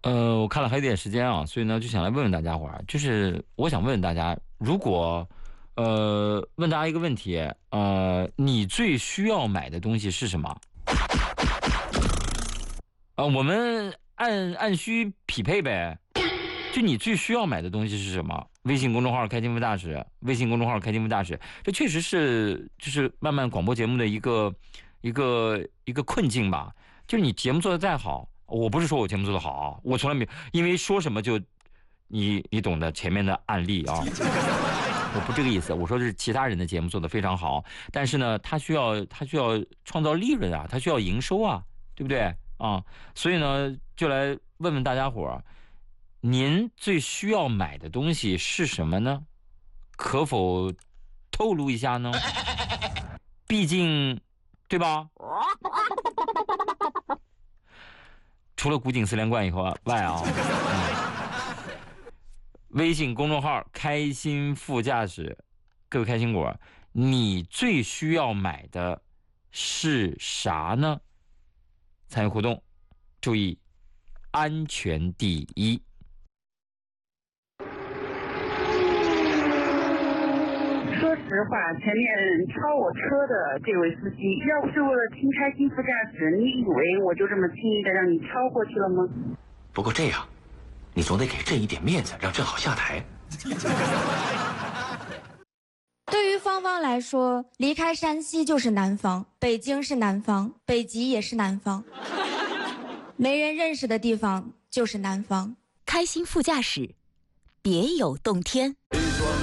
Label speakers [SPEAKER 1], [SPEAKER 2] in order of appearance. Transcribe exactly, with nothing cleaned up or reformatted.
[SPEAKER 1] 呃，我看了还有点时间啊，所以呢就想来问问大家伙儿，就是我想问问大家，如果呃问大家一个问题，呃，你最需要买的东西是什么？呃，我们按按需匹配呗。就你最需要买的东西是什么？微信公众号开心富大使，微信公众号开心富大使，这确实是就是慢慢广播节目的一个一个一个困境吧。就是你节目做的再好，我不是说我节目做的好啊，我从来没有因为说什么就你你懂得前面的案例啊，我不这个意思，我说的是其他人的节目做的非常好，但是呢，他需要他需要创造利润啊，他需要营收啊，对不对啊？所以呢，就来问问大家伙儿。您最需要买的东西是什么呢？可否透露一下呢？毕竟，对吧？除了古井四连冠以后外啊，嗯，微信公众号开心副驾驶，各位开心果，你最需要买的是啥呢？参与互动，注意安全第一。
[SPEAKER 2] 说实话，前面超我车的这位司机，要不是为了听开心副驾驶，你以为我就这么轻易的让你超过去了吗？
[SPEAKER 3] 不过这样，你总得给朕一点面子，让朕好下台。
[SPEAKER 4] 对于芳芳来说，离开山西就是南方，北京是南方，北极也是南方，没人认识的地方就是南方。
[SPEAKER 5] 开心副驾驶，别有洞天。
[SPEAKER 6] 一双